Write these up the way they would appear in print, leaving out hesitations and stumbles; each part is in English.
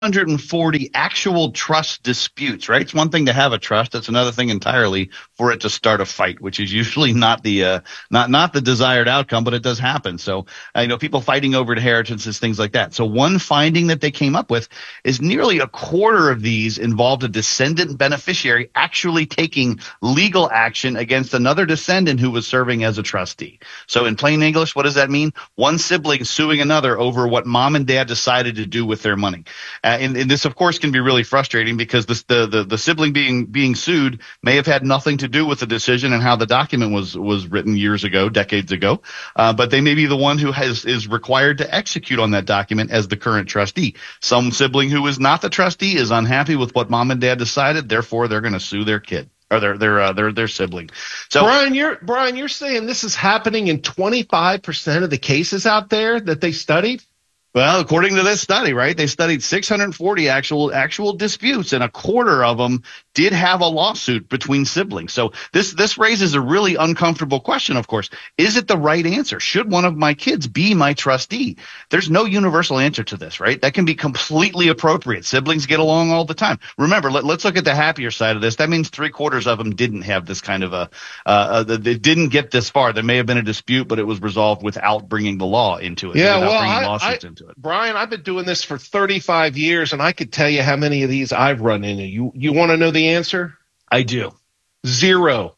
640 actual trust disputes, right? It's one thing to have a trust. It's another thing entirely for it to start a fight, which is usually not the not the desired outcome, but it does happen. So, people fighting over inheritances, things like that. So one finding that they came up with is nearly a quarter of these involved a descendant beneficiary actually taking legal action against another descendant who was serving as a trustee. So in plain English, what does that mean? One sibling suing another over what mom and dad decided to do with their money. And this, of course, can be really frustrating because the sibling being sued may have had nothing to do with the decision and how the document was written years ago, decades ago. But they may be the one who is required to execute on that document as the current trustee. Some sibling who is not the trustee is unhappy with what mom and dad decided. Therefore, they're going to sue their kid or their sibling. So, Brian, you're saying this is happening in 25% of the cases out there that they studied? Well, according to this study, right, they studied 640 actual disputes, and a quarter of them did have a lawsuit between siblings. So this raises a really uncomfortable question, of course. Is it the right answer? Should one of my kids be my trustee? There's no universal answer to this, right? That can be completely appropriate. Siblings get along all the time. Remember, let's look at the happier side of this. That means 3/4 of them didn't have this kind of they didn't get this far. There may have been a dispute, but it was resolved without bringing the law into it. Yeah, without bringing lawsuits into it. Brian, I've been doing this for 35 years, and I could tell you how many of these I've run into. You want to know the answer? I do. Zero.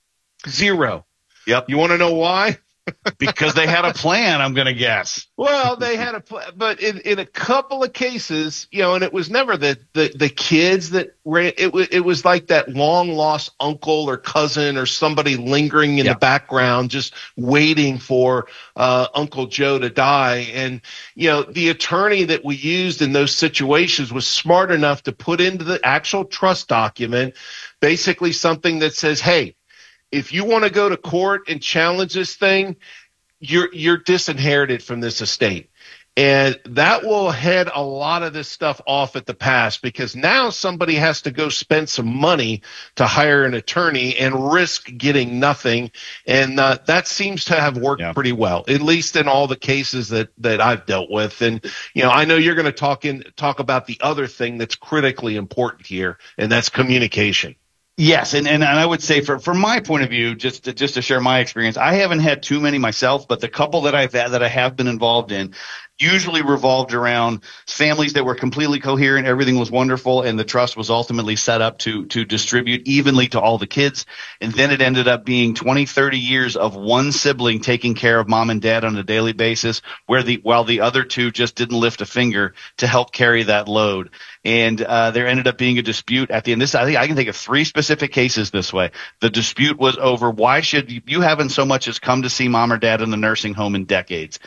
Yep. You want to know why? Because they had a plan, I'm going to guess. Well, they had a plan, but in a couple of cases, and it was never the kids that ran. It was like that long lost uncle or cousin or somebody lingering in the background, just waiting for Uncle Joe to die. And the attorney that we used in those situations was smart enough to put into the actual trust document basically something that says, hey, if you want to go to court and challenge this thing, you're disinherited from this estate. And that will head a lot of this stuff off at the pass, because now somebody has to go spend some money to hire an attorney and risk getting nothing. And that seems to have worked pretty well, at least in all the cases that I've dealt with. And, I know you're going to talk about the other thing that's critically important here, and that's communication. Yes, and I would say from my point of view, just to share my experience, I haven't had too many myself, but the couple that I have been involved in usually revolved around families that were completely coherent, everything was wonderful, and the trust was ultimately set up to distribute evenly to all the kids. And then it ended up being 20, 30 years of one sibling taking care of mom and dad on a daily basis, while the other two just didn't lift a finger to help carry that load. And there ended up being a dispute at the end. I think I can think of 3 specific cases this way. The dispute was over why should you haven't so much as come to see mom or dad in the nursing home in decades.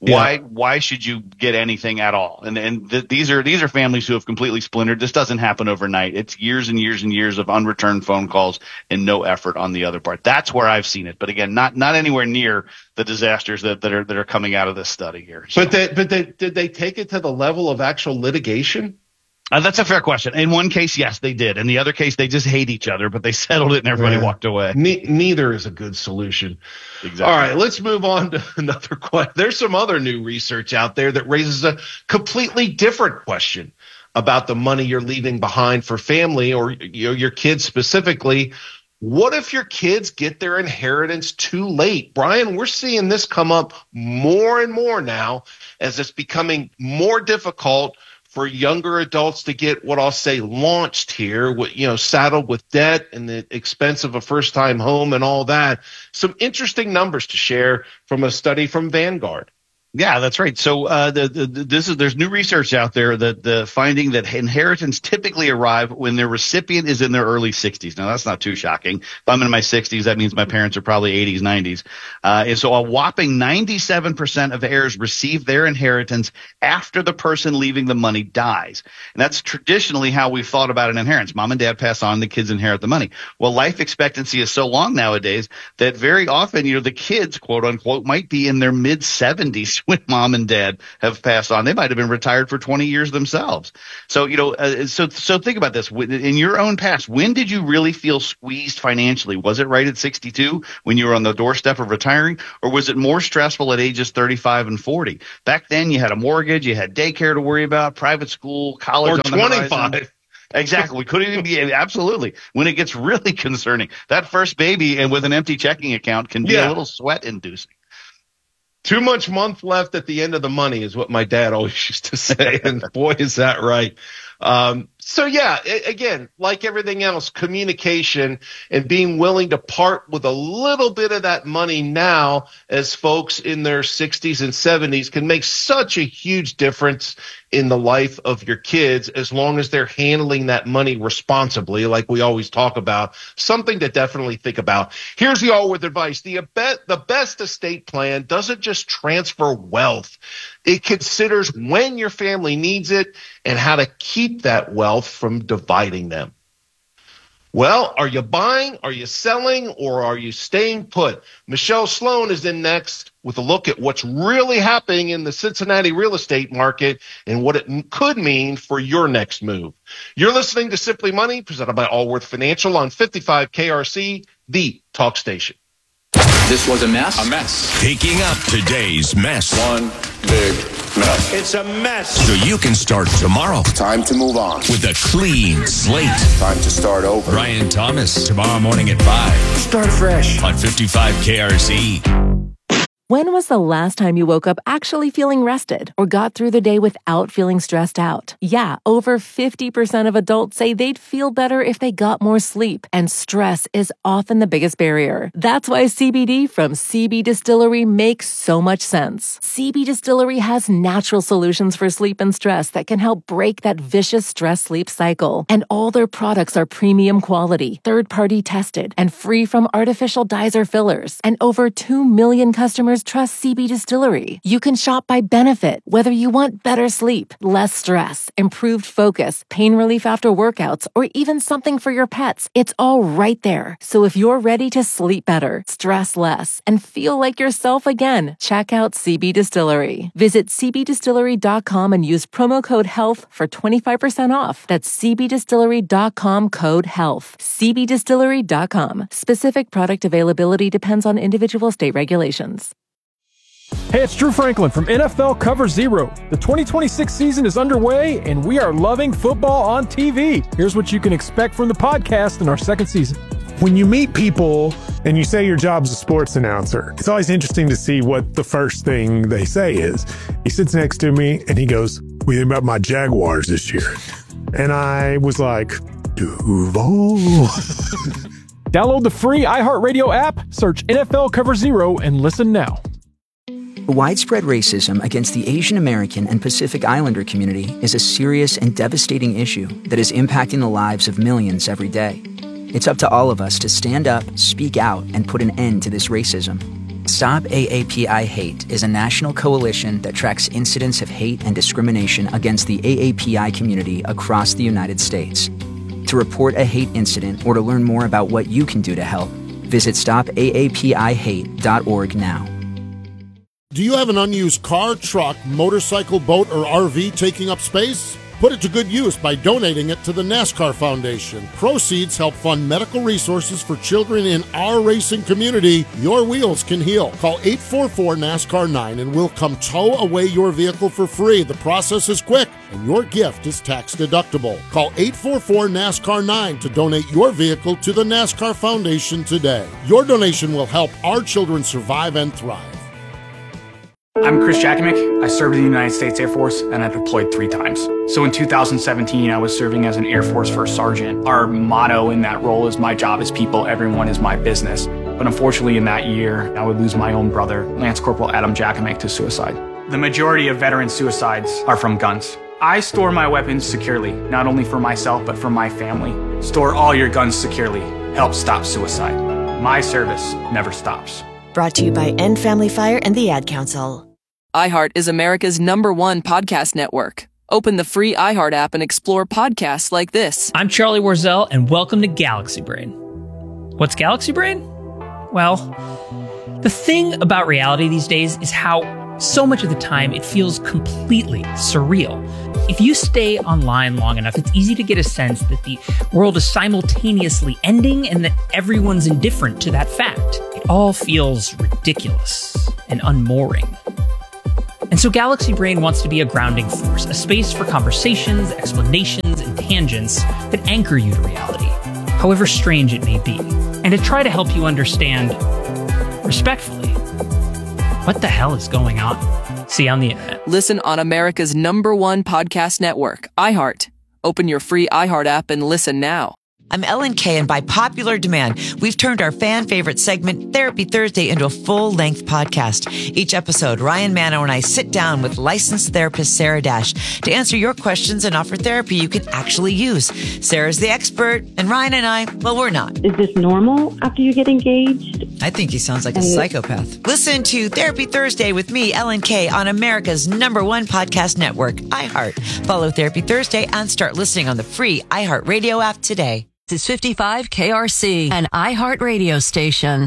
Why should you get anything at all? And these are families who have completely splintered. This doesn't happen overnight. It's years and years and years of unreturned phone calls and no effort on the other part. That's where I've seen it. But again, not anywhere near the disasters that are coming out of this study here. So. But did they take it to the level of actual litigation? That's a fair question. In one case, yes, they did. In the other case, they just hate each other, but they settled it and everybody walked away. Neither is a good solution. Exactly. All right, let's move on to another question. There's some other new research out there that raises a completely different question about the money you're leaving behind for family, or your kids specifically. What if your kids get their inheritance too late? Brian, we're seeing this come up more and more now as it's becoming more difficult for younger adults to get what I'll say launched here, saddled with debt and the expense of a first-time home and all that. Some interesting numbers to share from a study from Vanguard. Yeah, that's right. So there's new research out there that the finding that inheritance typically arrive when their recipient is in their early 60s. Now, that's not too shocking. If I'm in my 60s, that means my parents are probably 80s, 90s. And so a whopping 97% of heirs receive their inheritance after the person leaving the money dies. And that's traditionally how we've thought about an inheritance. Mom and dad pass on, the kids inherit the money. Well, life expectancy is so long nowadays that very often, the kids, quote unquote, might be in their mid 70s when mom and dad have passed on. They might have been retired for 20 years themselves. So, so think about this. In your own past, when did you really feel squeezed financially? Was it right at 62 when you were on the doorstep of retiring, or was it more stressful at ages 35 and 40? Back then you had a mortgage, you had daycare to worry about, private school, college, or 25. Exactly. We couldn't even be absolutely when it gets really concerning. That first baby and with an empty checking account can be a little sweat inducing. Too much month left at the end of the money is what my dad always used to say. And boy, is that right. Again, like everything else, communication and being willing to part with a little bit of that money now as folks in their 60s and 70s can make such a huge difference in the life of your kids as long as they're handling that money responsibly, like we always talk about. Something to definitely think about. Here's the Allworth advice. The best estate plan doesn't just transfer wealth. It considers when your family needs it and how to keep that wealth from dividing them. Well, are you buying, are you selling, or are you staying put? Michelle Sloan is in next with a look at what's really happening in the Cincinnati real estate market and what it could mean for your next move. You're listening to Simply Money, presented by Allworth Financial on 55 KRC, the talk station. This was a mess? A mess. Taking up today's mess. One big mess. It's a mess. So you can start tomorrow. Time to move on. With a clean slate. Time to start over. Ryan Thomas, tomorrow morning at 5. Start fresh. On 55 KRC. When was the last time you woke up actually feeling rested or got through the day without feeling stressed out? Yeah, over 50% of adults say they'd feel better if they got more sleep, and stress is often the biggest barrier. That's why CBD from CB Distillery makes so much sense. CB Distillery has natural solutions for sleep and stress that can help break that vicious stress-sleep cycle. And all their products are premium quality, third-party tested, and free from artificial dyes or fillers. And over 2 million customers trust CB Distillery. You can shop by benefit, whether you want better sleep, less stress, improved focus, pain relief after workouts, or even something for your pets. It's all right there. So if you're ready to sleep better, stress less, and feel like yourself again, check out CB Distillery. Visit cbdistillery.com and use promo code HEALTH for 25% off. That's cbdistillery.com, code HEALTH. cbdistillery.com. Specific product availability depends on individual state regulations. Hey, it's Drew Franklin from NFL Cover Zero. The 2026 season is underway, and we are loving football on TV. Here's what you can expect from the podcast in our second season. When you meet people and you say your job's a sports announcer, it's always interesting to see what the first thing they say is. He sits next to me and he goes, "What do you think about my Jaguars this year?" And I was like, Duval. Download the free iHeartRadio app, search NFL Cover Zero, and listen now. Widespread racism against the Asian American and Pacific Islander community is a serious and devastating issue that is impacting the lives of millions every day. It's up to all of us to stand up, speak out, and put an end to this racism. Stop AAPI Hate is a national coalition that tracks incidents of hate and discrimination against the AAPI community across the United States. To report a hate incident or to learn more about what you can do to help, visit stopaapihate.org now. Do you have an unused car, truck, motorcycle, boat, or RV taking up space? Put it to good use by donating it to the NASCAR Foundation. Proceeds help fund medical resources for children in our racing community. Your wheels can heal. Call 844-NASCAR-9 and we'll come tow away your vehicle for free. The process is quick and your gift is tax deductible. Call 844-NASCAR-9 to donate your vehicle to the NASCAR Foundation today. Your donation will help our children survive and thrive. I'm Chris Jakomick. I served in the United States Air Force and I deployed 3 times. So in 2017, I was serving as an Air Force First Sergeant. Our motto in that role is "My job is people, everyone is my business." But unfortunately in that year, I would lose my own brother, Lance Corporal Adam Jakomick, to suicide. The majority of veteran suicides are from guns. I store my weapons securely, not only for myself, but for my family. Store all your guns securely. Help stop suicide. My service never stops. Brought to you by End Family Fire and the Ad Council. iHeart is America's #1 podcast network. Open the free iHeart app and explore podcasts like this. I'm Charlie Warzel, and welcome to Galaxy Brain. What's Galaxy Brain? Well, the thing about reality these days is how So much of the time, it feels completely surreal. If you stay online long enough, it's easy to get a sense that the world is simultaneously ending and that everyone's indifferent to that fact. It all feels ridiculous and unmooring. And so Galaxy Brain wants to be a grounding force, a space for conversations, explanations, and tangents that anchor you to reality, however strange it may be, and to try to help you understand, respectfully, what the hell is going on? See you on the internet. Listen on America's #1 podcast network, iHeart. Open your free iHeart app and listen now. I'm Ellen Kay, and by popular demand, we've turned our fan favorite segment, Therapy Thursday, into a full-length podcast. Each episode, Ryan Manno and I sit down with licensed therapist Sarah Dash to answer your questions and offer therapy you can actually use. Sarah's the expert, and Ryan and I, well, we're not. Is this normal after you get engaged? I think he sounds like a psychopath. Listen to Therapy Thursday with me, Ellen Kay, on America's #1 podcast network, iHeart. Follow Therapy Thursday and start listening on the free iHeart Radio app today. This is 55 KRC, an iHeart radio station.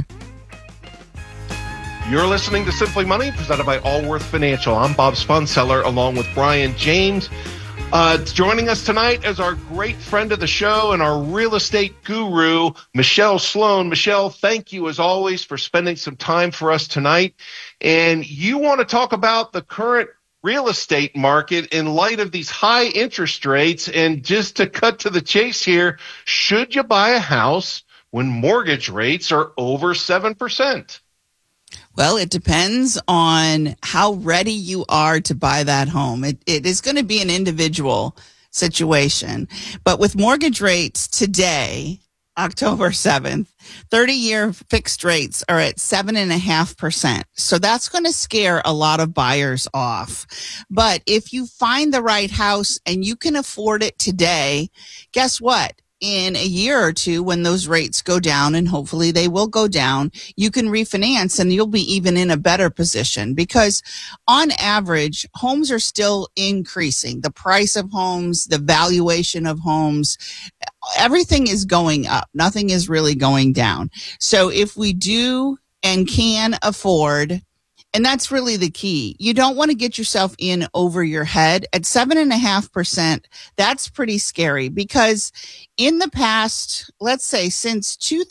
You're listening to Simply Money, presented by Allworth Financial. I'm Bob Spunseller, along with Brian James. Joining us tonight is our great friend of the show and our real estate guru, Michelle Sloan. Michelle, thank you, as always, for spending some time for us tonight. And you want to talk about the current real estate market in light of these high interest rates. And just to cut to the chase here, should you buy a house when mortgage rates are over 7%? Well, it depends on how ready you are to buy that home. It is going to be an individual situation. But with mortgage rates today, October 7th, 30-year fixed rates are at 7.5%. So that's going to scare a lot of buyers off. But if you find the right house and you can afford it today, guess what? In a year or two, when those rates go down, and hopefully they will go down, you can refinance and you'll be even in a better position, because on average, homes are still increasing. The price of homes, the valuation of homes, everything is going up. Nothing is really going down. So if we do and can afford, and that's really the key, you don't want to get yourself in over your head. At 7.5%, that's pretty scary, because in the past, let's say since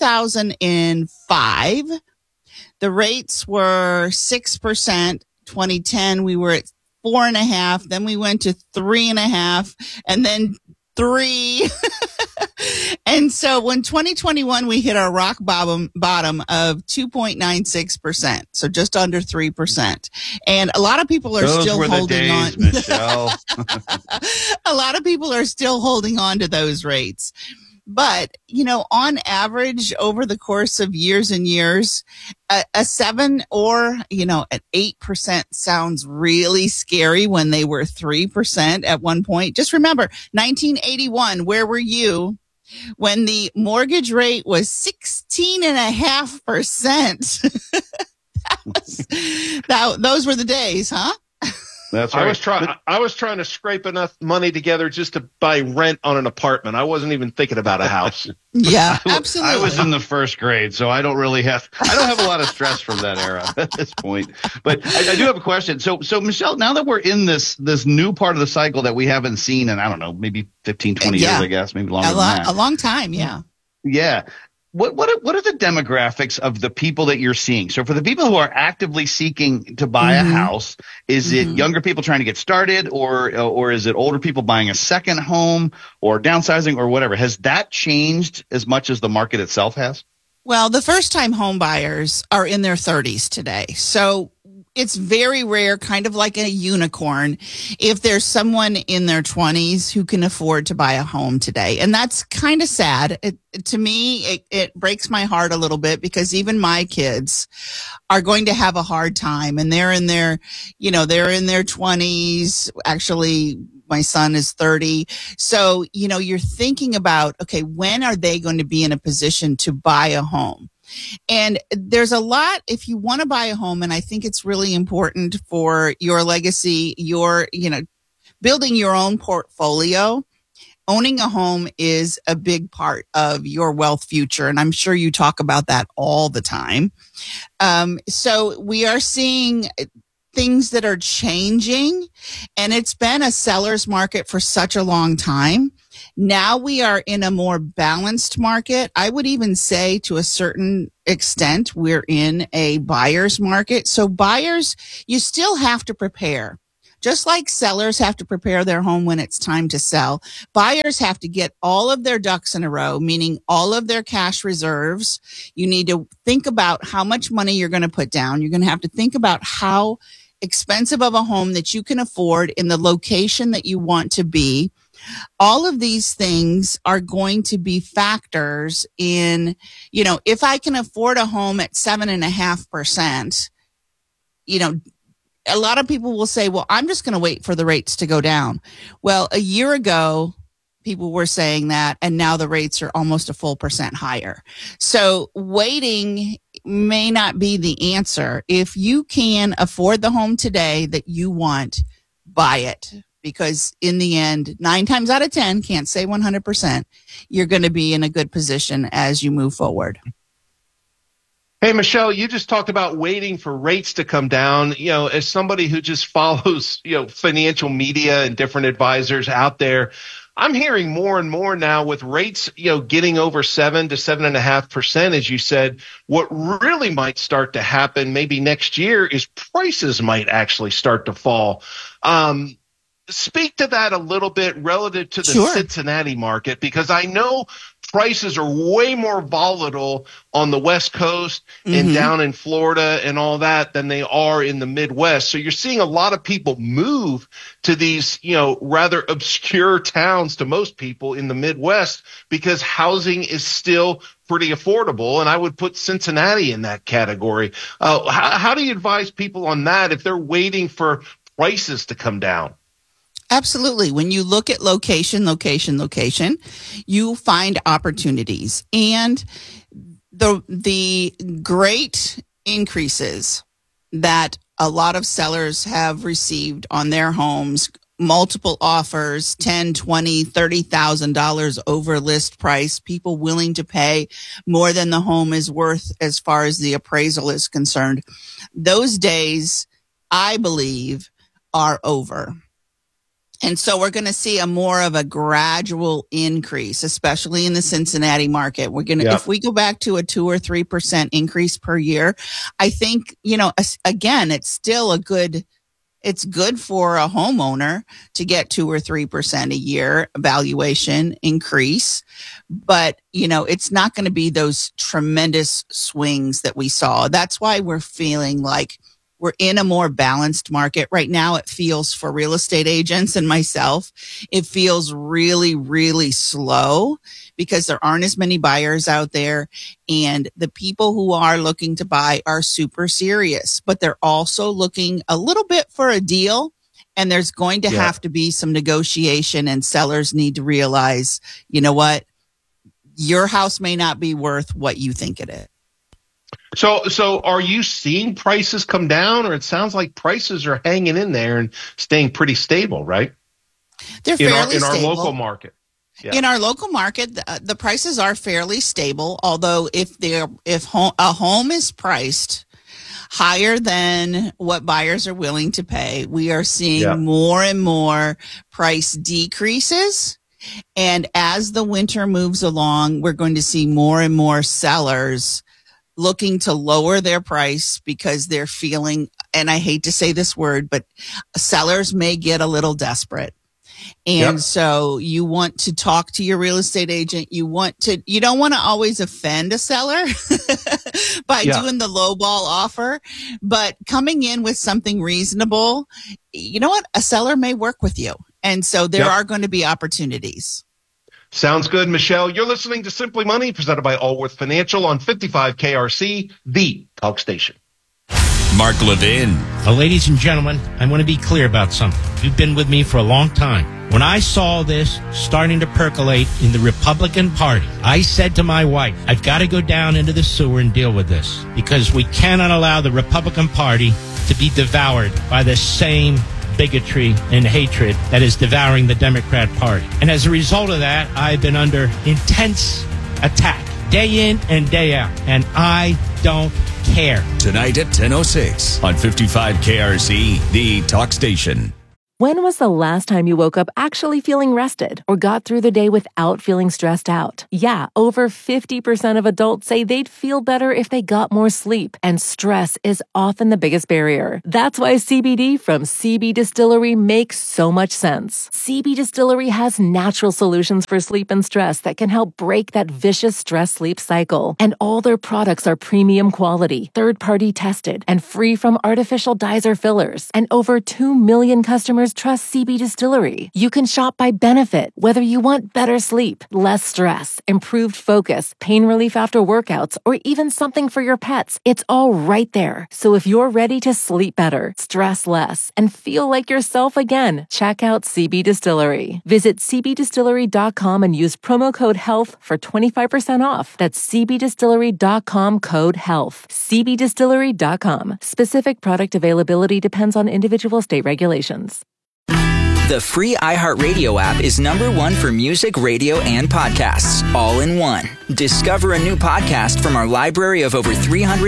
2005, the rates were 6%. 2010, we were at 4.5%. Then we went to 3.5%, and then 3%. And so when 2021, we hit our rock bottom of 2.96%. So just under 3%. And a lot of people are still holding on. Michelle. A lot of people are still holding on to those rates. But, you know, on average, over the course of years and years, a 7 or, you know, an 8% sounds really scary when they were 3% at one point. Just remember, 1981, where were you when the mortgage rate was 16.5%? Those were the days, huh? That's right. I was trying to scrape enough money together just to buy rent on an apartment. I wasn't even thinking about a house. Yeah, absolutely. I was in the first grade, so I don't have a lot of stress from that era at this point. But I do have a question. So Michelle, now that we're in this new part of the cycle that we haven't seen in, I don't know, maybe 15, 20 years, I guess, maybe longer than that. A long time, yeah. Yeah. What are the demographics of the people that you're seeing? So for the people who are actively seeking to buy a house, is it younger people trying to get started, or is it older people buying a second home, or downsizing, or whatever? Has that changed as much as the market itself has? Well, the first-time home buyers are in their 30s today. So it's very rare, kind of like a unicorn, if there's someone in their 20s who can afford to buy a home today. And that's kind of sad. To me, it breaks my heart a little bit, because even my kids are going to have a hard time, and they're in their 20s. Actually, my son is 30. So, you know, you're thinking about, okay, when are they going to be in a position to buy a home? And there's a lot, if you want to buy a home, and I think it's really important for your legacy, building your own portfolio. Owning a home is a big part of your wealth future, and I'm sure you talk about that all the time. So we are seeing things that are changing, and it's been a seller's market for such a long time. Now we are in a more balanced market. I would even say to a certain extent, we're in a buyer's market. So buyers, you still have to prepare. Just like sellers have to prepare their home when it's time to sell, buyers have to get all of their ducks in a row, meaning all of their cash reserves. You need to think about how much money you're going to put down. You're going to have to think about how expensive of a home that you can afford in the location that you want to be. All of these things are going to be factors in, if I can afford a home at 7.5%, a lot of people will say, well, I'm just going to wait for the rates to go down. Well, a year ago, people were saying that, and now the rates are almost a full percent higher. So waiting may not be the answer. If you can afford the home today that you want, buy it. Because in the end, 9 times out of 10, can't say 100%, you're going to be in a good position as you move forward. Hey, Michelle, you just talked about waiting for rates to come down. As somebody who just follows, financial media and different advisors out there, I'm hearing more and more now with rates, getting over 7 to 7.5%, as you said. What really might start to happen maybe next year is prices might actually start to fall. Speak to that a little bit relative to the Cincinnati market, because I know prices are way more volatile on the West Coast and down in Florida and all that than they are in the Midwest. So you're seeing a lot of people move to these, rather obscure towns to most people in the Midwest because housing is still pretty affordable. And I would put Cincinnati in that category. How do you advise people on that if they're waiting for prices to come down? Absolutely. When you look at location, you find opportunities. And the great increases that a lot of sellers have received on their homes, multiple offers, $10,000, $20,000, $30,000 over list price, people willing to pay more than the home is worth as far as the appraisal is concerned. Those days, I believe, are over. And so we're going to see a more of a gradual increase, especially in the Cincinnati market. We're going to, if we go back to a 2 or 3% increase per year, I think, again, it's still it's good for a homeowner to get 2 or 3% a year valuation increase. But, it's not going to be those tremendous swings that we saw. That's why we're feeling like we're in a more balanced market. Right now, it feels, for real estate agents and myself, it feels really, really slow because there aren't as many buyers out there. And the people who are looking to buy are super serious, but they're also looking a little bit for a deal. And there's going to have to be some negotiation, and sellers need to realize, you know what? Your house may not be worth what you think it is. So are you seeing prices come down, or it sounds like prices are hanging in there and staying pretty stable, right? They're fairly stable. In our local market. Yeah. In our local market, the prices are fairly stable. Although if a home is priced higher than what buyers are willing to pay, we are seeing more and more price decreases. And as the winter moves along, we're going to see more and more sellers looking to lower their price because they're feeling, and I hate to say this word, but sellers may get a little desperate. And so you want to talk to your real estate agent. You don't want to always offend a seller by doing the lowball offer, but coming in with something reasonable, you know what? A seller may work with you. And so there are going to be opportunities. Sounds good, Michelle. You're listening to Simply Money, presented by Allworth Financial on 55 KRC, the talk station. Mark Levin. Well, ladies and gentlemen, I want to be clear about something. You've been with me for a long time. When I saw this starting to percolate in the Republican Party, I said to my wife, I've got to go down into the sewer and deal with this, because we cannot allow the Republican Party to be devoured by the same bigotry and hatred that is devouring the Democrat Party. And as a result of that, I've been under intense attack day in and day out. And I don't care. Tonight at 10:06 on 55 KRC, the talk station. When was the last time you woke up actually feeling rested or got through the day without feeling stressed out? Yeah, over 50% of adults say they'd feel better if they got more sleep, and stress is often the biggest barrier. That's why CBD from CB Distillery makes so much sense. CB Distillery has natural solutions for sleep and stress that can help break that vicious stress-sleep cycle. And all their products are premium quality, third-party tested, and free from artificial dyes or fillers. And over 2 million customers trust CB Distillery. You can shop by benefit, whether you want better sleep, less stress, improved focus, pain relief after workouts, or even something for your pets. It's all right there. So if you're ready to sleep better, stress less, and feel like yourself again, check out CB Distillery. Visit cbdistillery.com and use promo code HEALTH for 25% off. That's cbdistillery.com code HEALTH. cbdistillery.com. Specific product availability depends on individual state regulations. The free iHeartRadio app is #1 for music, radio, and podcasts, all in one. Discover a new podcast from our library of over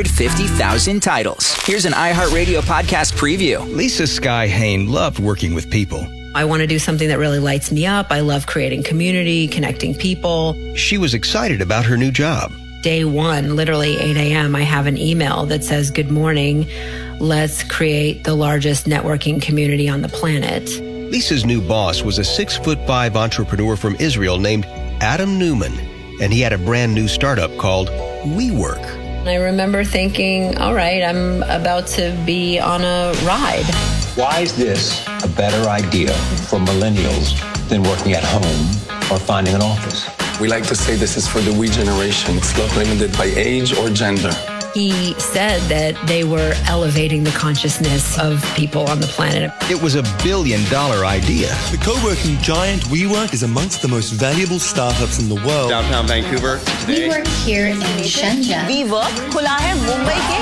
350,000 titles. Here's an iHeartRadio podcast preview. Lisa Sky Hain loved working with people. I want to do something that really lights me up. I love creating community, connecting people. She was excited about her new job. Day one, literally 8 a.m., I have an email that says, "Good morning. Let's create the largest networking community on the planet." Lisa's new boss was a 6'5" entrepreneur from Israel named Adam Newman, and he had a brand new startup called WeWork. I remember thinking, all right, I'm about to be on a ride. Why is this a better idea for millennials than working at home or finding an office? We like to say this is for the we generation. It's not limited by age or gender. He said that they were elevating the consciousness of people on the planet. It was $1 billion idea. The co-working giant WeWork is amongst the most valuable startups in the world. Downtown Vancouver today. We work here in Shenzhen. WeWork खुला है मुंबई के.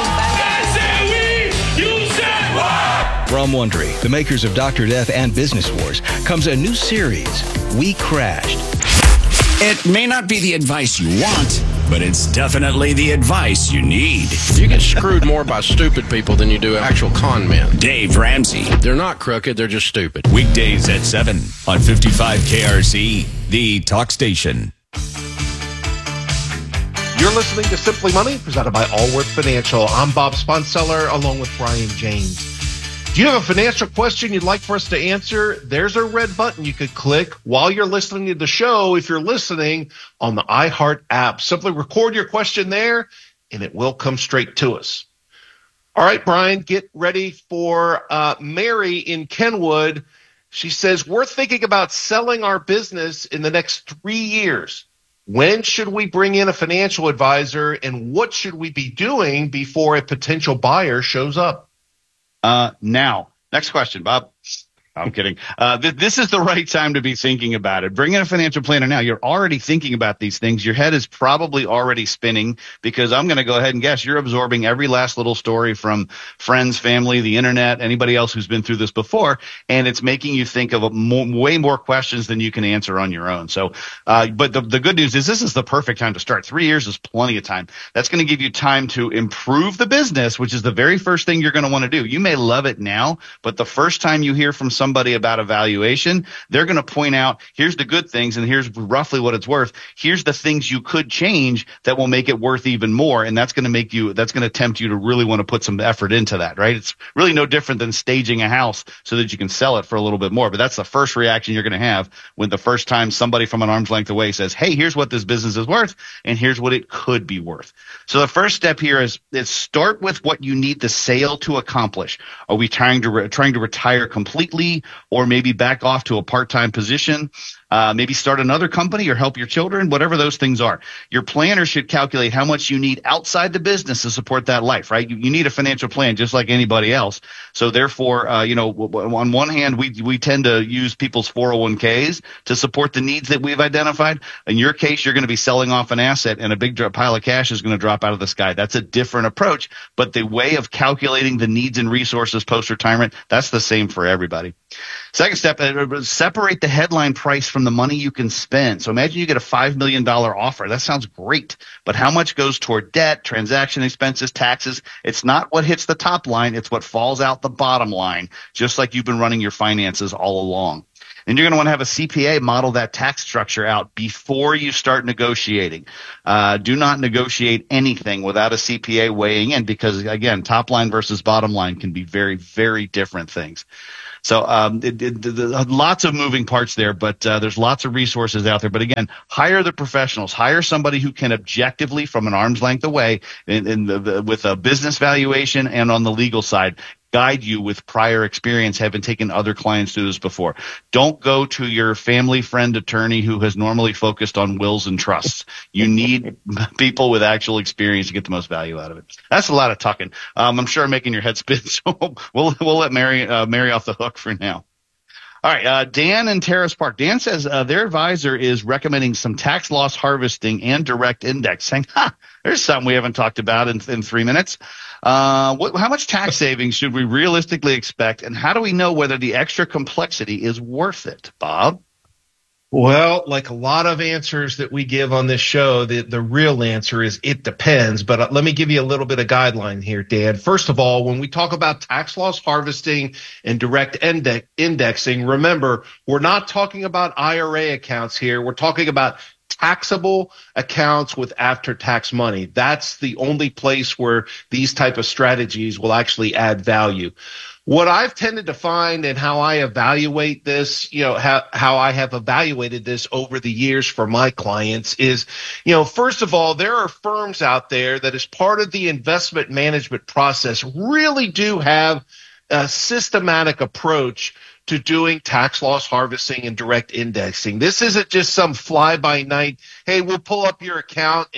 From Wondery, the makers of Dr. Death and Business Wars, comes a new series, We Crashed. It may not be the advice you want, but it's definitely the advice you need. You get screwed more by stupid people than you do actual con men. Dave Ramsey. They're not crooked, they're just stupid. Weekdays at 7 on 55 KRC, the talk station. You're listening to Simply Money, presented by Allworth Financial. I'm Bob Sponseller, along with Brian James. Do you have a financial question you'd like for us to answer? There's a red button you could click while you're listening to the show if you're listening on the iHeart app. Simply record your question there, and it will come straight to us. All right, Brian, get ready for Mary in Kenwood. She says, we're thinking about selling our business in the next 3 years. When should we bring in a financial advisor, and what should we be doing before a potential buyer shows up? Now, next question, Bob. I'm kidding. This is the right time to be thinking about it. Bring in a financial planner now. You're already thinking about these things. Your head is probably already spinning because I'm going to go ahead and guess you're absorbing every last little story from friends, family, the internet, anybody else who's been through this before, and it's making you think of way more questions than you can answer on your own. So, but the good news is this is the perfect time to start. 3 years is plenty of time. That's going to give you time to improve the business, which is the very first thing you're going to want to do. You may love it now, but the first time you hear from somebody about evaluation, they're going to point out, here's the good things and here's roughly what it's worth. Here's the things you could change that will make it worth even more. And that's going to tempt you to really want to put some effort into that, right? It's really no different than staging a house so that you can sell it for a little bit more. But that's the first reaction you're going to have when the first time somebody from an arm's length away says, hey, here's what this business is worth and here's what it could be worth. So the first step here is start with what you need the sale to accomplish. Are we trying to retire completely, or maybe back off to a part-time position? Maybe start another company or help your children, whatever those things are. Your planner should calculate how much you need outside the business to support that life, right? You need a financial plan just like anybody else. So therefore, on one hand, we tend to use people's 401ks to support the needs that we've identified. In your case, you're going to be selling off an asset and a big pile of cash is going to drop out of the sky. That's a different approach, but the way of calculating the needs and resources post-retirement, that's the same for everybody. Second step, separate the headline price from the money you can spend. So imagine you get a $5 million offer. That sounds great. But how much goes toward debt, transaction expenses, taxes? It's not what hits the top line. It's what falls out the bottom line, just like you've been running your finances all along. And you're going to want to have a CPA model that tax structure out before you start negotiating. Do not negotiate anything without a CPA weighing in because, again, top line versus bottom line can be very, very different things. So lots of moving parts there, but there's lots of resources out there. But again, hire the professionals. Hire somebody who can objectively, from an arm's length away, with a business valuation and on the legal side, guide you with prior experience, having taken other clients through this before. Don't go to your family friend attorney who has normally focused on wills and trusts. You need people with actual experience to get the most value out of it. That's a lot of talking. I'm sure I'm making your head spin, so we'll let Mary off the hook for now. All right, Dan in Terrace Park. Dan says their advisor is recommending some tax loss harvesting and direct indexing. There's something we haven't talked about in 3 minutes. How much tax savings should we realistically expect, and how do we know whether the extra complexity is worth it, Bob? Well, like a lot of answers that we give on this show, the real answer is it depends. But let me give you a little bit of guideline here, Dan. First of all, when we talk about tax loss harvesting and direct indexing, remember, we're not talking about IRA accounts here. We're talking about taxable accounts with after-tax money. That's the only place where these type of strategies will actually add value. What I've tended to find and how I evaluate this, how I have evaluated this over the years for my clients is, first of all, there are firms out there that as part of the investment management process really do have a systematic approach to doing tax loss harvesting and direct indexing. This isn't just some fly-by-night, hey, we'll pull up your account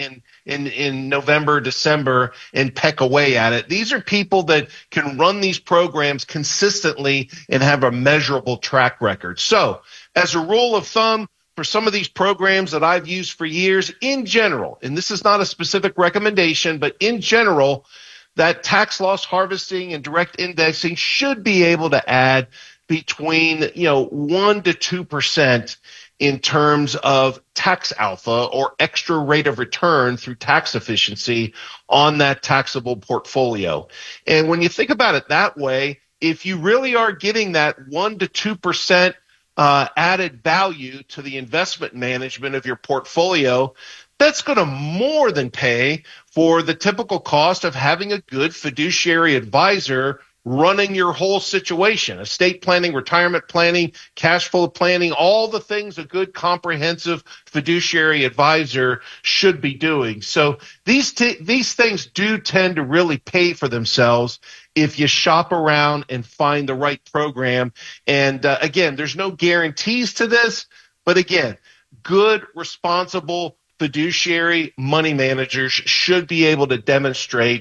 in November, December and peck away at it. These are people that can run these programs consistently and have a measurable track record. So as a rule of thumb, for some of these programs that I've used for years, in general, and this is not a specific recommendation, but in general, that tax loss harvesting and direct indexing should be able to add between 1 to 2% in terms of tax alpha or extra rate of return through tax efficiency on that taxable portfolio. And when you think about it that way, if you really are getting that 1 to 2% added value to the investment management of your portfolio, that's going to more than pay for the typical cost of having a good fiduciary advisor running your whole situation, estate planning, retirement planning, cash flow planning, all the things a good comprehensive fiduciary advisor should be doing. So these things do tend to really pay for themselves if you shop around and find the right program. And again, there's no guarantees to this, but again, good, responsible fiduciary money managers should be able to demonstrate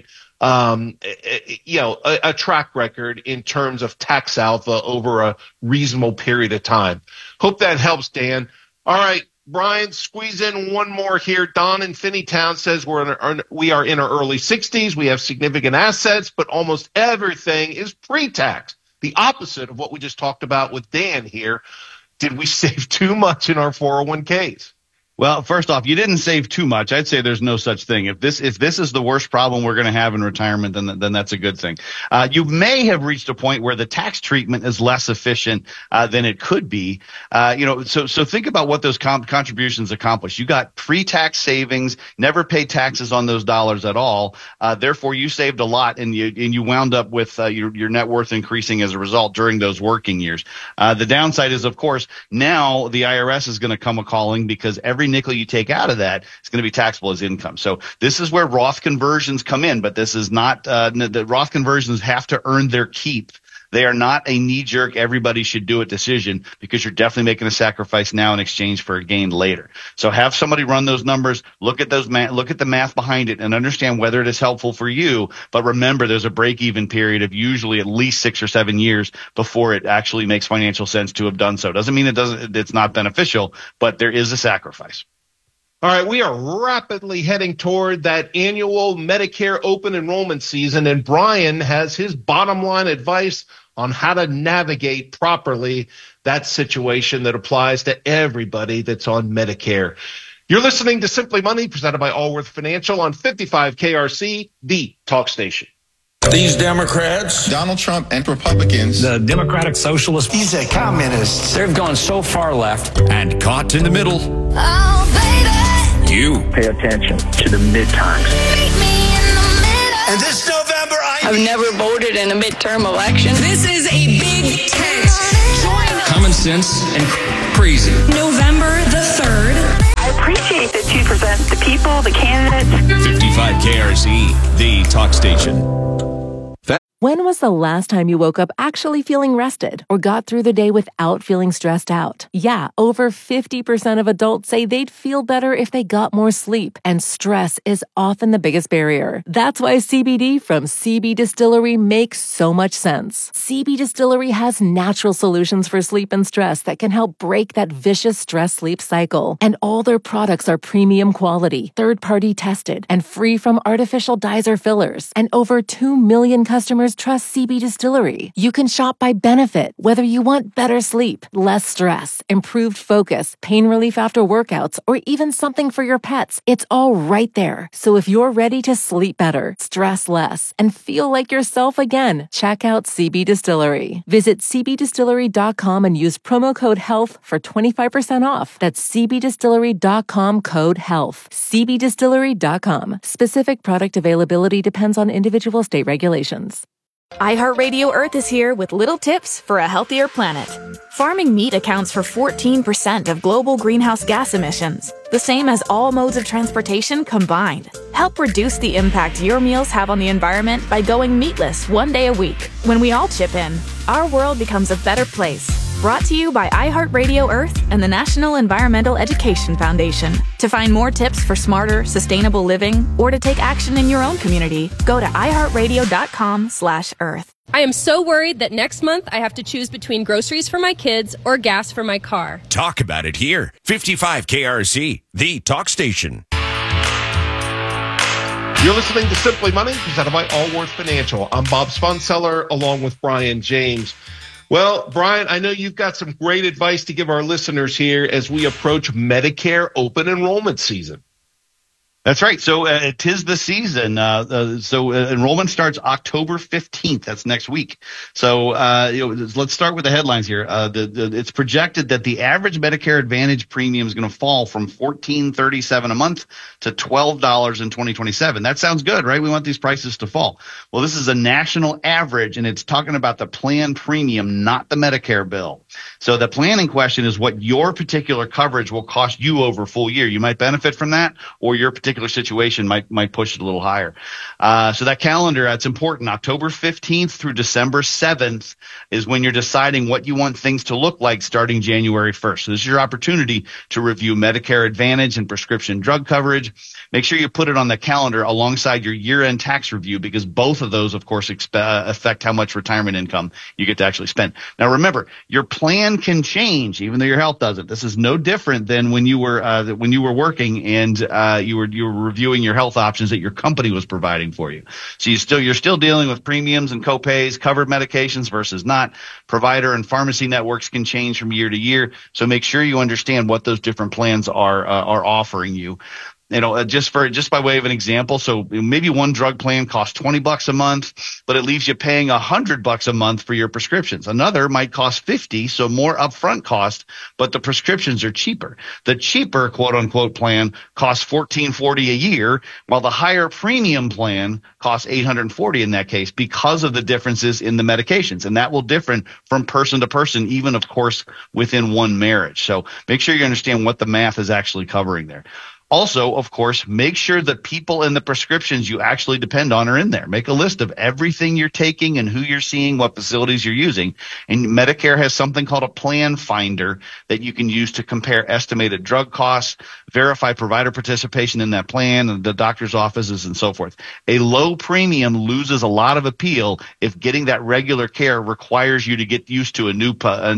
a track record in terms of tax alpha over a reasonable period of time. Hope that helps, Dan. All right, Brian, squeeze in one more here. Don in Finneytown says we are in our early 60s. We have significant assets, but almost everything is pre-tax. The opposite of what we just talked about with Dan here. Did we save too much in our 401ks? Well, first off, you didn't save too much. I'd say there's no such thing. If this is the worst problem we're going to have in retirement, then that's a good thing. You may have reached a point where the tax treatment is less efficient than it could be. So think about what those contributions accomplish. You got pre-tax savings, never paid taxes on those dollars at all. Therefore, you saved a lot, and you wound up with your net worth increasing as a result during those working years. The downside is, of course, now the IRS is going to come a-calling because every nickel you take out of that is going to be taxable as income. So this is where Roth conversions come in, but this is not the Roth conversions have to earn their keep. They are not a knee-jerk, everybody should do it decision, because you're definitely making a sacrifice now in exchange for a gain later. So have somebody run those numbers, look at the math behind it, and understand whether it is helpful for you. But remember, there's a break-even period of usually at least 6 or 7 years before it actually makes financial sense to have done so. Doesn't mean it's not beneficial, but there is a sacrifice. All right, we are rapidly heading toward that annual Medicare open enrollment season, and Brian has his bottom line advice on how to navigate properly that situation that applies to everybody that's on Medicare. You're listening to Simply Money, presented by Allworth Financial on 55 KRC, the talk station. These Democrats, Donald Trump and Republicans, the Democratic Socialists, these are communists. They've gone so far left and caught in the middle. Oh, baby. You pay attention to the midterms. Meet me in the middle. And this November, I've never voted in a midterm election. This is a big tent. Join common sense and crazy. November the 3rd. I appreciate that you present the people, the candidates. 55 KRZ, the talk station. When was the last time you woke up actually feeling rested or got through the day without feeling stressed out? Yeah, over 50% of adults say they'd feel better if they got more sleep, and stress is often the biggest barrier. That's why CBD from CB Distillery makes so much sense. CB Distillery has natural solutions for sleep and stress that can help break that vicious stress-sleep cycle. And all their products are premium quality, third-party tested, and free from artificial dyes or fillers. And over 2 million customers trust CB Distillery. You can shop by benefit, whether you want better sleep, less stress, improved focus, pain relief after workouts, or even something for your pets. It's all right there. So if you're ready to sleep better, stress less, and feel like yourself again, check out CB Distillery. Visit cbdistillery.com and use promo code HEALTH for 25% off. That's cbdistillery.com, code HEALTH. cbdistillery.com. Specific product availability depends on individual state regulations. iHeartRadio Earth is here with little tips for a healthier planet. Farming meat accounts for 14% of global greenhouse gas emissions, the same as all modes of transportation combined. Help reduce the impact your meals have on the environment by going meatless one day a week. When we all chip in, our world becomes a better place. Brought to you by iHeartRadio Earth and the National Environmental Education Foundation. To find more tips for smarter, sustainable living, or to take action in your own community, go to iHeartRadio.com/Earth. I am so worried that next month I have to choose between groceries for my kids or gas for my car. Talk about it here. 55 KRZ, the talk station. You're listening to Simply Money, presented by Allworth Financial. I'm Bob Spunseller, along with Brian James. Well, Brian, I know you've got some great advice to give our listeners here as we approach Medicare open enrollment season. That's right. So it is the season. So enrollment starts October 15th. That's next week. So let's start with the headlines here. It's projected that the average Medicare Advantage premium is going to fall from $14.37 a month to $12 in 2027. That sounds good, right? We want these prices to fall. Well, this is a national average, and it's talking about the plan premium, not the Medicare bill. So the plan in question is what your particular coverage will cost you over a full year. You might benefit from that, or your particular situation might push it a little higher. So that calendar, that's important. October 15th through December 7th is when you're deciding what you want things to look like starting January 1st. So this is your opportunity to review Medicare Advantage and prescription drug coverage. Make sure you put it on the calendar alongside your year-end tax review, because both of those, of course, affect how much retirement income you get to actually spend. Now, remember, your plan can change even though your health doesn't. This is no different than when you were working and you were reviewing your health options that your company was providing for you. So you're still dealing with premiums and copays, covered medications versus not. Provider and pharmacy networks can change from year to year. So make sure you understand what those different plans are offering you. Just by way of an example, so maybe one drug plan costs $20 a month, but it leaves you paying $100 a month for your prescriptions. Another might cost $50, so more upfront cost, but the prescriptions are cheaper. The cheaper quote unquote plan costs $14.40 a year, while the higher premium plan costs $840 in that case, because of the differences in the medications. And that will differ from person to person, even of course within one marriage. So make sure you understand what the math is actually covering there. Also, of course, make sure the people in the prescriptions you actually depend on are in there. Make a list of everything you're taking and who you're seeing, what facilities you're using. And Medicare has something called a plan finder that you can use to compare estimated drug costs, verify provider participation in that plan, and the doctor's offices and so forth. A low premium loses a lot of appeal if getting that regular care requires you to get used to a new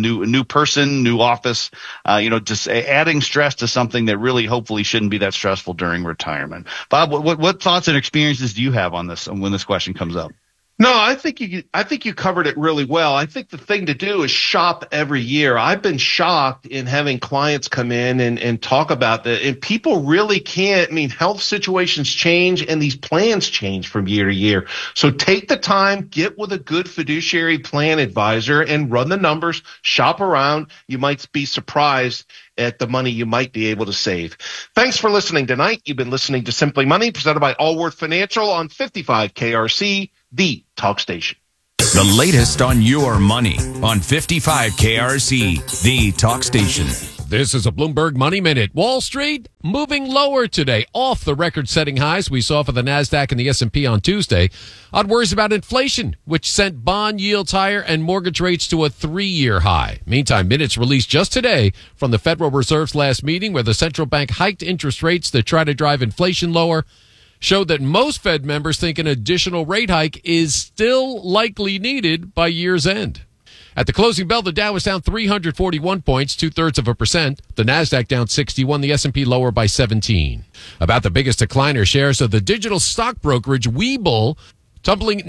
person, new office, just adding stress to something that really hopefully shouldn't be that stressful during retirement. Bob, what thoughts and experiences do you have on this when this question comes up? No, I think you covered it really well. I think the thing to do is shop every year. I've been shocked in having clients come in and talk about that. And people really can't. I mean, health situations change and these plans change from year to year. So take the time, get with a good fiduciary plan advisor and run the numbers, shop around. You might be surprised at the money you might be able to save. Thanks for listening tonight. You've been listening to Simply Money, presented by Allworth Financial on 55 KRC, the talk station. The latest on your money on 55 KRC, the talk station. This is a Bloomberg Money Minute. Wall Street moving lower today, off the record-setting highs we saw for the NASDAQ and the S&P on Tuesday, on worries about inflation, which sent bond yields higher and mortgage rates to a 3-year high. Meantime, minutes released just today from the Federal Reserve's last meeting, where the central bank hiked interest rates to try to drive inflation lower, showed that most Fed members think an additional rate hike is still likely needed by year's end. At the closing bell, the Dow was down 341 points, 0.2%. The NASDAQ down 61, the S&P lower by 17. About the biggest decliner shares of the digital stock brokerage Webull, tumbling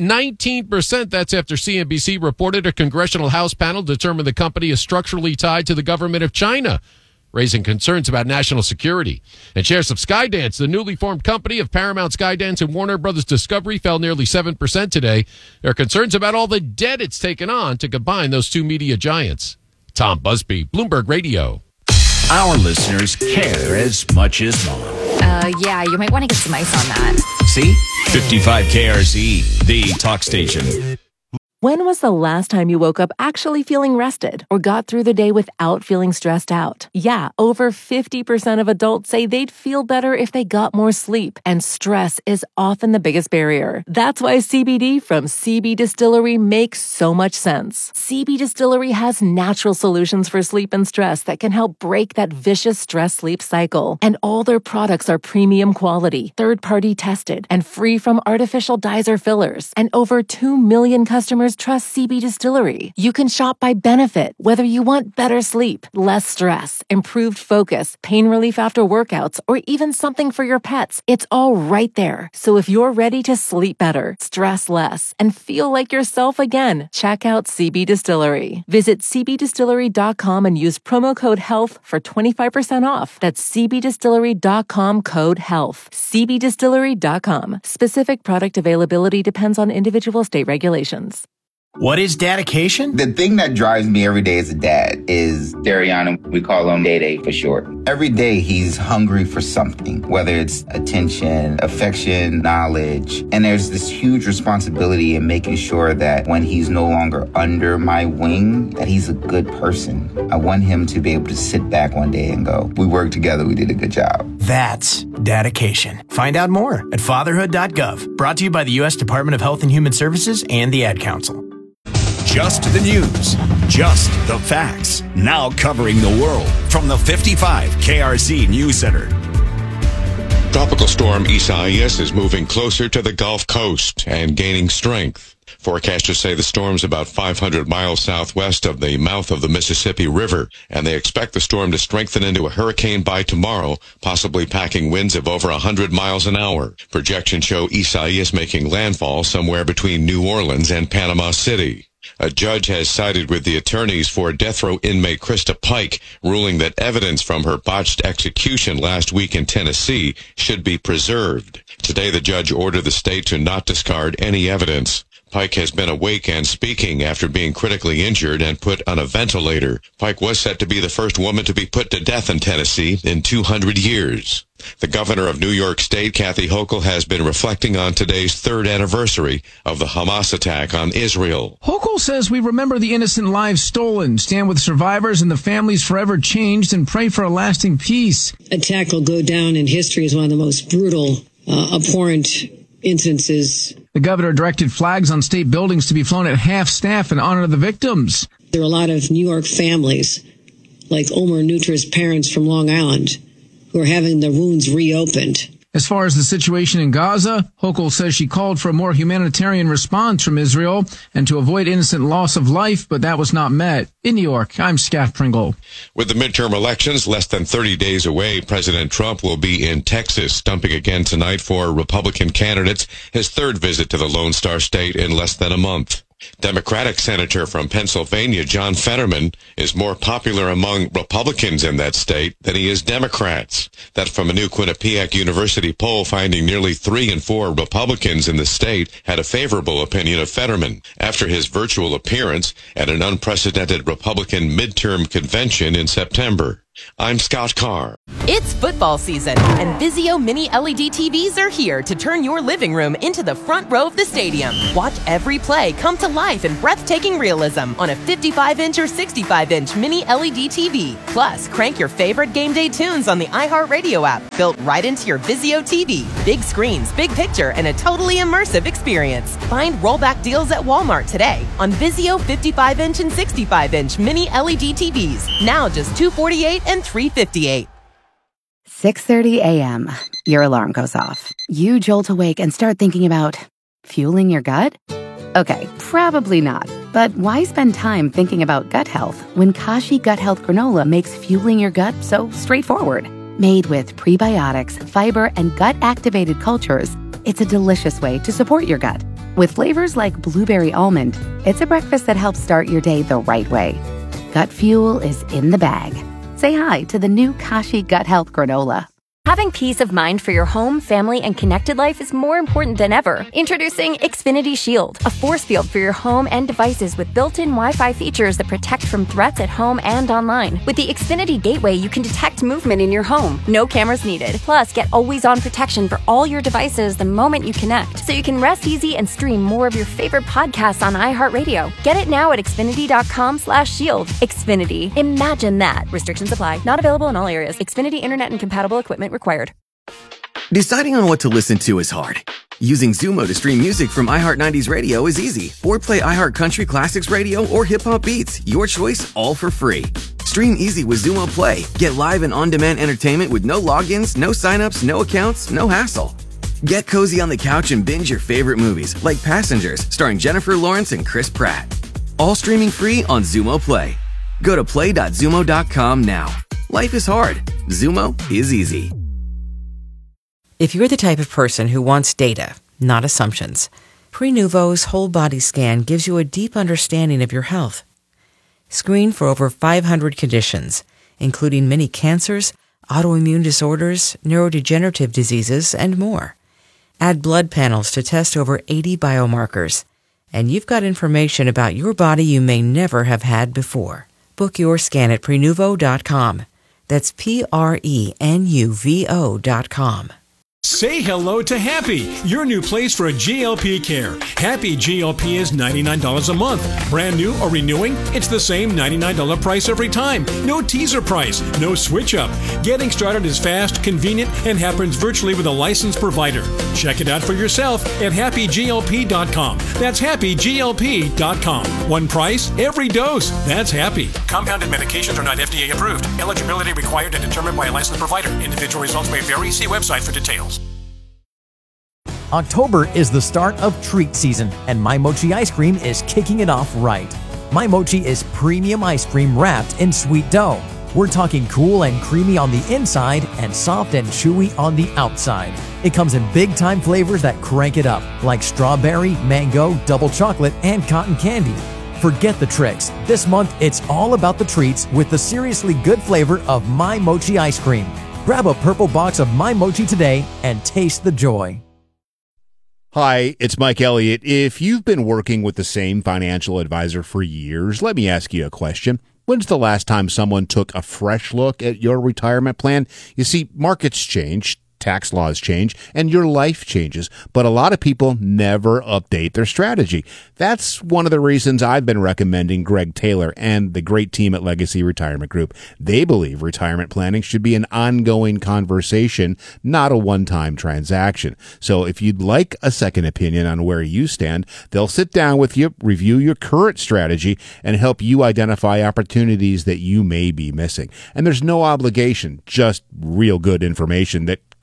19%. That's after CNBC reported a congressional House panel determined the company is structurally tied to the government of China, raising concerns about national security. And shares of Skydance, the newly formed company of Paramount, Skydance, and Warner Brothers Discovery, fell nearly 7% today. There are concerns about all the debt it's taken on to combine those two media giants. Tom Busby, Bloomberg Radio. Our listeners care as much as Mom. Yeah, you might want to get some ice on that. See? 55 KRC, the talk station. When was the last time you woke up actually feeling rested or got through the day without feeling stressed out? Yeah, over 50% of adults say they'd feel better if they got more sleep, and stress is often the biggest barrier. That's why CBD from CB Distillery makes so much sense. CB Distillery has natural solutions for sleep and stress that can help break that vicious stress-sleep cycle. And all their products are premium quality, third-party tested, and free from artificial dyes or fillers. And over 2 million customers trust CB Distillery. You can shop by benefit, whether you want better sleep, less stress, improved focus, pain relief after workouts, or even something for your pets. It's all right there. So if you're ready to sleep better, stress less, and feel like yourself again, check out CB Distillery. Visit cbdistillery.com and use promo code HEALTH for 25% off. That's cbdistillery.com, code HEALTH. cbdistillery.com. Specific product availability depends on individual state regulations. What is dedication? The thing that drives me every day as a dad is Dariana. We call him Day for short. Every day he's hungry for something, whether it's attention, affection, knowledge. And there's this huge responsibility in making sure that when he's no longer under my wing, that he's a good person. I want him to be able to sit back one day and go, we worked together, we did a good job. That's dedication. Find out more at fatherhood.gov. Brought to you by the U.S. Department of Health and Human Services and the Ad Council. Just the news, just the facts. Now covering the world from the 55 KRC News Center. Tropical storm Isaias is moving closer to the Gulf Coast and gaining strength. Forecasters say the storm's about 500 miles southwest of the mouth of the Mississippi River, and they expect the storm to strengthen into a hurricane by tomorrow, possibly packing winds of over 100 miles an hour. Projections show Isaias making landfall somewhere between New Orleans and Panama City. A judge has sided with the attorneys for death row inmate Krista Pike, ruling that evidence from her botched execution last week in Tennessee should be preserved. Today, the judge ordered the state to not discard any evidence. Pike has been awake and speaking after being critically injured and put on a ventilator. Pike was set to be the first woman to be put to death in Tennessee in 200 years. The governor of New York State, Kathy Hochul, has been reflecting on today's 3rd anniversary of the Hamas attack on Israel. Hochul says we remember the innocent lives stolen, stand with survivors and the families forever changed, and pray for a lasting peace. Attack will go down in history as one of the most brutal, abhorrent instances. The governor directed flags on state buildings to be flown at half staff in honor of the victims. There are a lot of New York families, like Omer Nutra's parents from Long Island, who are having their wounds reopened. As far as the situation in Gaza, Hochul says she called for a more humanitarian response from Israel and to avoid innocent loss of life, but that was not met. In New York, I'm Scott Pringle. With the midterm elections less than 30 days away, President Trump will be in Texas, stumping again tonight for Republican candidates, his third visit to the Lone Star State in less than a month. Democratic Senator from Pennsylvania, John Fetterman, is more popular among Republicans in that state than he is Democrats. That's from a new Quinnipiac University poll finding nearly 3 in 4 Republicans in the state had a favorable opinion of Fetterman after his virtual appearance at an unprecedented Republican midterm convention in September. I'm Scott Carr. It's football season, and Vizio Mini LED TVs are here to turn your living room into the front row of the stadium. Watch every play come to life in breathtaking realism on a 55-inch or 65-inch Mini LED TV. Plus, crank your favorite game day tunes on the iHeartRadio app, built right into your Vizio TV. Big screens, big picture, and a totally immersive experience. Find rollback deals at Walmart today on Vizio 55-inch and 65-inch Mini LED TVs. Now just $248 and $358. 6:30 a.m. Your alarm goes off. You jolt awake and start thinking about fueling your gut? Okay, probably not. But why spend time thinking about gut health when Kashi Gut Health Granola makes fueling your gut so straightforward? Made with prebiotics, fiber, and gut-activated cultures, it's a delicious way to support your gut. With flavors like blueberry almond, it's a breakfast that helps start your day the right way. Gut fuel is in the bag. Say hi to the new Kashi Gut Health Granola. Having peace of mind for your home, family, and connected life is more important than ever. Introducing Xfinity Shield, a force field for your home and devices with built-in Wi-Fi features that protect from threats at home and online. With the Xfinity Gateway, you can detect movement in your home. No cameras needed. Plus, get always-on protection for all your devices the moment you connect, so you can rest easy and stream more of your favorite podcasts on iHeartRadio. Get it now at Xfinity.com/shield. Xfinity. Imagine that. Restrictions apply. Not available in all areas. Xfinity Internet and compatible equipment required. Deciding on what to listen to is hard. Using Zumo to stream music from iHeart 90s Radio is easy. Or play iHeart Country Classics Radio or Hip Hop Beats. Your choice, all for free. Stream easy with Zumo Play. Get live and on-demand entertainment with no logins, no signups, no accounts, no hassle. Get cozy on the couch and binge your favorite movies like Passengers, starring Jennifer Lawrence and Chris Pratt. All streaming free on Zumo Play. Go to play.zumo.com now. Life is hard. Zumo is easy. If you're the type of person who wants data, not assumptions, Prenuvo's whole body scan gives you a deep understanding of your health. Screen for over 500 conditions, including many cancers, autoimmune disorders, neurodegenerative diseases, and more. Add blood panels to test over 80 biomarkers. And you've got information about your body you may never have had before. Book your scan at Prenuvo.com. That's Prenuvo.com. Say hello to Happy, your new place for a GLP care. Happy GLP is $99 a month. Brand new or renewing, it's the same $99 price every time. No teaser price, no switch up. Getting started is fast, convenient, and happens virtually with a licensed provider. Check it out for yourself at happyglp.com. That's happyglp.com. One price, every dose. That's Happy. Compounded medications are not FDA approved. Eligibility required and determined by a licensed provider. Individual results may vary. See website for details. October is the start of treat season, and My Mochi ice cream is kicking it off right. My Mochi is premium ice cream wrapped in sweet dough. We're talking cool and creamy on the inside and soft and chewy on the outside. It comes in big-time flavors that crank it up, like strawberry, mango, double chocolate, and cotton candy. Forget the tricks. This month, it's all about the treats with the seriously good flavor of My Mochi ice cream. Grab a purple box of My Mochi today and taste the joy. Hi, it's Mike Elliott. If you've been working with the same financial advisor for years, let me ask you a question. When's the last time someone took a fresh look at your retirement plan? You see, markets change, tax laws change, and your life changes, but a lot of people never update their strategy. That's one of the reasons I've been recommending Greg Taylor and the great team at Legacy Retirement Group. They believe retirement planning should be an ongoing conversation, not a one-time transaction. So if you'd like a second opinion on where you stand, they'll sit down with you, review your current strategy, and help you identify opportunities that you may be missing. And there's no obligation, just real good information that could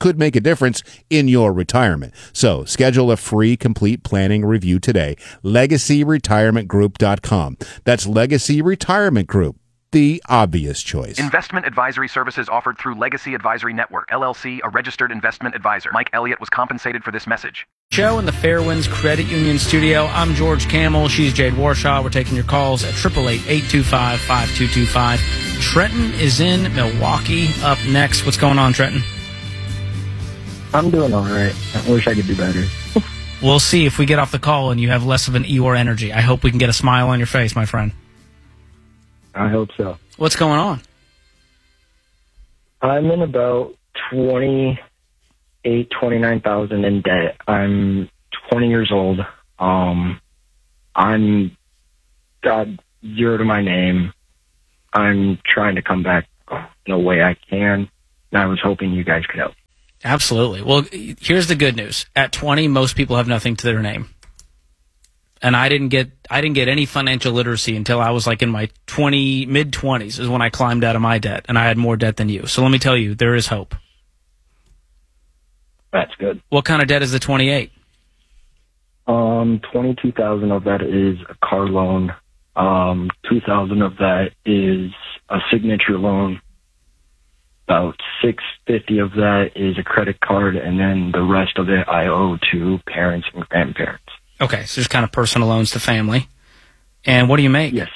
could make a difference in your retirement. So schedule a free complete planning review today. LegacyRetirementGroup.com. That's Legacy Retirement Group. The obvious choice. Investment advisory services offered through Legacy Advisory Network, LLC, a registered investment advisor. Mike Elliott was compensated for this message. Show in the Fairwinds Credit Union studio. I'm George Camel. She's Jade Warshaw. We're taking your calls at 888-825-5225. Trenton is in Milwaukee up next. What's going on, Trenton? I'm doing all right. I wish I could do better. We'll see if we get off the call and you have less of an Eeyore energy. I hope we can get a smile on your face, my friend. I hope so. What's going on? I'm in about 29,000 in debt. I'm 20 years old. I'm got zero to my name. I'm trying to come back in a way I can, and I was hoping you guys could help. Absolutely. Well, here's the good news. At 20, most people have nothing to their name. And I didn't get any financial literacy until I was like in my mid-20s is when I climbed out of my debt, and I had more debt than you. So let me tell you, there is hope. That's good. What kind of debt is the 28? 22,000 of that is a car loan. 2,000 of that is a signature loan. About 650 of that is a credit card, and then the rest of it I owe to parents and grandparents. Okay, so just kind of personal loans to family. And what do you make? Yes.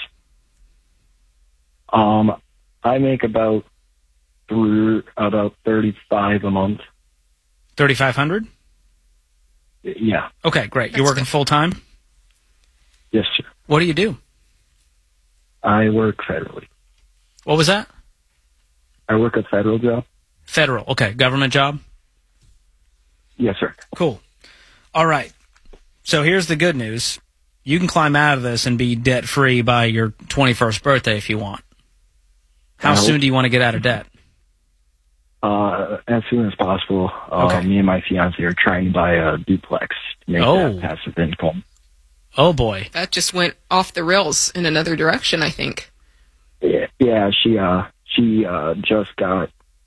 I make about 35 a month. 3,500? Yeah. Okay, great. You're working full time? Yes, sir. What do you do? I work federally. What was that? I work a federal job. Federal. Okay, government job? Yes, sir. Cool. All right. So here's the good news. You can climb out of this and be debt-free by your 21st birthday if you want. How soon do you want to get out of debt? As soon as possible. Okay. Me and my fiance are trying to buy a duplex to make that passive income. Oh, boy. That just went off the rails in another direction, I think. Yeah, she just got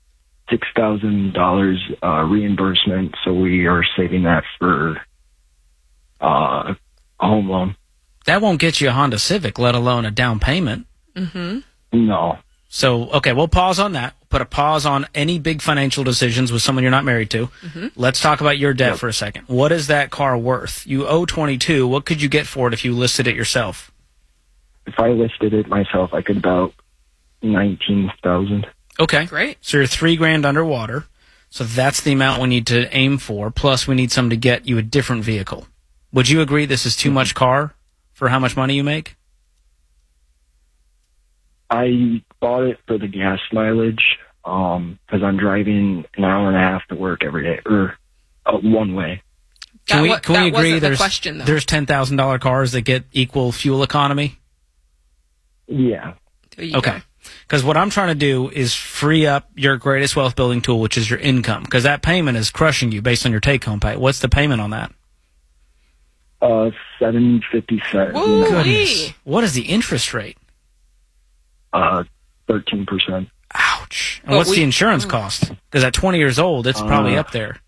$6,000 reimbursement, so we are saving that for a home loan. That won't get you a Honda Civic, let alone a down payment. Mm-hmm. No. So, okay, we'll pause on that. Put a pause on any big financial decisions with someone you're not married to. Mm-hmm. Let's talk about your debt for a second. What is that car worth? You owe 22. What could you get for it if you listed it yourself? If I listed it myself, I could about 19,000. Okay. Great. So you're $3,000 underwater. So that's the amount we need to aim for. Plus, we need someone to get you a different vehicle. Would you agree this is too much car for how much money you make? I bought it for the gas mileage because I'm driving an hour and a half to work every day, or one way. Can we agree there's $10,000 cars that get equal fuel economy? Yeah. Okay. Because what I'm trying to do is free up your greatest wealth building tool, which is your income, because that payment is crushing you based on your take-home pay. What's the payment on that? $757. Goodness. What is the interest rate? 13%. Ouch. And what's the insurance cost? Because at 20 years old, it's probably up there.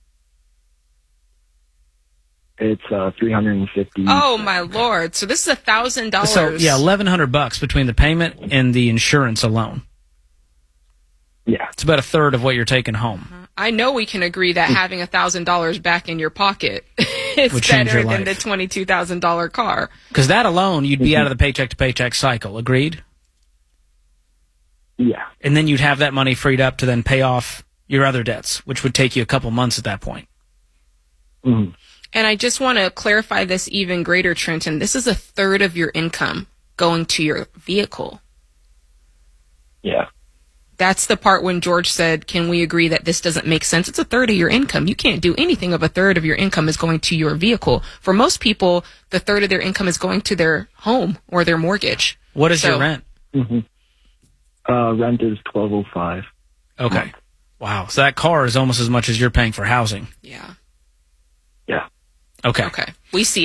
It's $350. Oh my Lord! So this is $1,000. So yeah, $1,100 between the payment and the insurance alone. Yeah, it's about a third of what you're taking home. I know we can agree that having $1,000 back in your pocket is better than the $22,000 car. Because that alone, you'd be out of the paycheck to paycheck cycle. Agreed? Yeah. And then you'd have that money freed up to then pay off your other debts, which would take you a couple months at that point. Mm-hmm. And I just want to clarify this even greater, Trenton. This is a third of your income going to your vehicle. Yeah. That's the part when George said, can we agree that this doesn't make sense? It's a third of your income. You can't do anything if a third of your income is going to your vehicle. For most people, the third of their income is going to their home or their mortgage. What is your rent? Mm-hmm. Rent is $1,205. Okay. Wow. So that car is almost as much as you're paying for housing. Yeah. Yeah. Okay. Okay. We see it.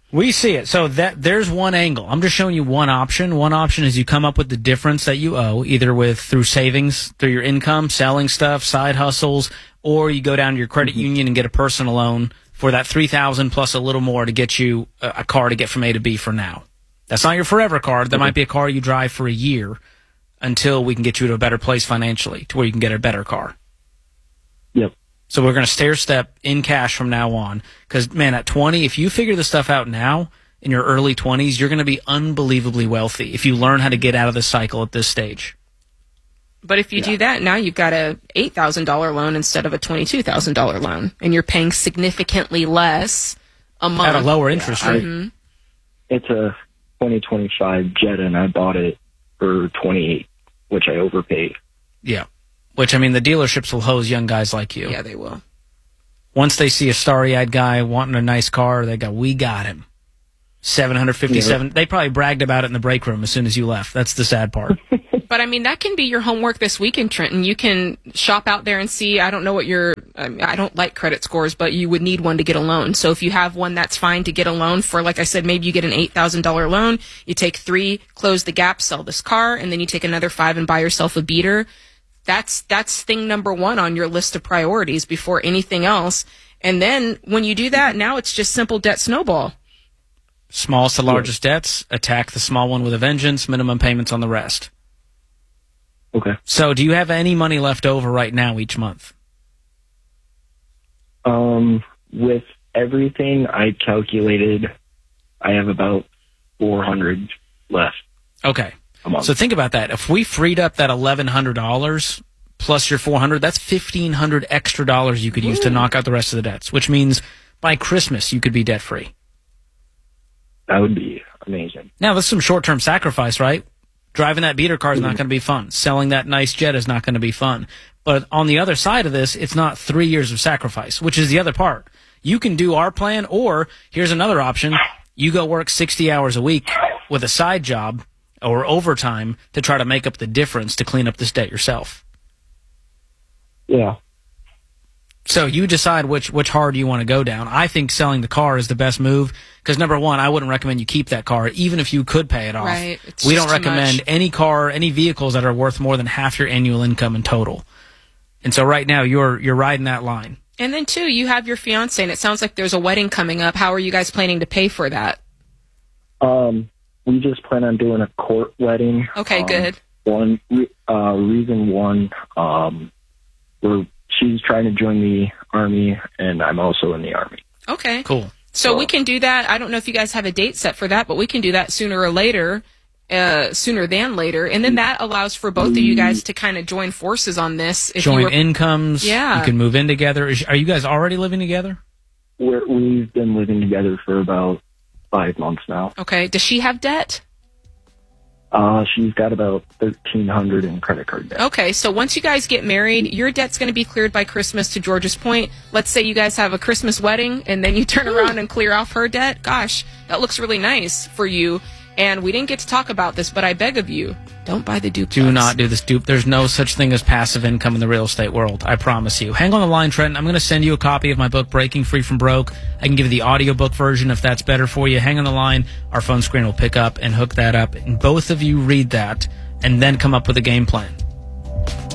We see it. So there's one angle. I'm just showing you one option. One option is you come up with the difference that you owe, either through savings, through your income, selling stuff, side hustles, or you go down to your credit union and get a personal loan for that $3,000 plus a little more to get you a car to get from A to B for now. That's not your forever car. That might be a car you drive for a year until we can get you to a better place financially, to where you can get a better car. Yep. So we're going to stair step in cash from now on. Because, man, at 20, if you figure this stuff out now, in your early 20s, you're going to be unbelievably wealthy if you learn how to get out of the cycle at this stage. But if you do that, now you've got a $8,000 loan instead of a $22,000 loan. And you're paying significantly less a month. At a lower interest rate. It's a 2025 Jetta, and I bought it for $28,000, which I overpaid. Yeah. Which, I mean, the dealerships will hose young guys like you. Yeah, they will. Once they see a starry-eyed guy wanting a nice car, they go, we got him. 757. Yeah. They probably bragged about it in the break room as soon as you left. That's the sad part. But, I mean, that can be your homework this weekend, Trenton. You can shop out there and see, I don't know what I don't like credit scores, but you would need one to get a loan. So if you have one, that's fine to get a loan for, like I said, maybe you get an $8,000 loan. You take 3, close the gap, sell this car, and then you take another 5 and buy yourself a beater. That's thing number 1 on your list of priorities before anything else. And then when you do that, now it's just simple debt snowball. Smallest to largest debts, attack the small one with a vengeance, minimum payments on the rest. Okay. So do you have any money left over right now each month? With everything I calculated, I have about $400 left. Okay. So think about that. If we freed up that $1,100 plus your $400, that's $1,500 extra dollars you could use to knock out the rest of the debts, which means by Christmas you could be debt-free. That would be amazing. Now, that's some short-term sacrifice, right? Driving that beater car is not going to be fun. Selling that nice jet is not going to be fun. But on the other side of this, it's not 3 years of sacrifice, which is the other part. You can do our plan, or here's another option. You go work 60 hours a week with a side job or overtime to try to make up the difference to clean up this debt yourself. Yeah. So you decide which hard you want to go down. I think selling the car is the best move because, number one, I wouldn't recommend you keep that car, even if you could pay it off. Right. We don't recommend any vehicles that are worth more than half your annual income in total. And so right now you're riding that line. And then, too, you have your fiance, and it sounds like there's a wedding coming up. How are you guys planning to pay for that? We just plan on doing a court wedding. Okay, good. Reason one, she's trying to join the Army, and I'm also in the Army. Okay. Cool. So we can do that. I don't know if you guys have a date set for that, but we can do that sooner than later. And then that allows for both of you guys to kind of join forces on this. Join incomes. Yeah. You can move in together. Are you guys already living together? We've been living together for about 5 months now. Okay. Does she have debt? She's got about $1,300 in credit card debt. Okay, so once you guys get married, your debt's going to be cleared by Christmas, to George's point. Let's say you guys have a Christmas wedding, and then you turn around and clear off her debt. Gosh, that looks really nice for you. And we didn't get to talk about this, but I beg of you, don't buy the duplex. Do not do this dupe. There's no such thing as passive income in the real estate world. I promise you. Hang on the line, Trent. I'm going to send you a copy of my book, Breaking Free from Broke. I can give you the audiobook version if that's better for you. Hang on the line. Our phone screen will pick up and hook that up. And both of you read that and then come up with a game plan.